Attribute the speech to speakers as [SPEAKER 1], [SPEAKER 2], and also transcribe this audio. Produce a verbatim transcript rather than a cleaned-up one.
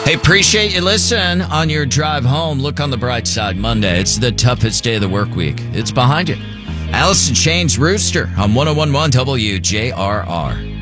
[SPEAKER 1] Hey, appreciate you listening on your drive home. Look on the bright side. Monday, it's the toughest day of the work week. It's behind you. Alice in Chains Rooster on one oh one point one W J R R.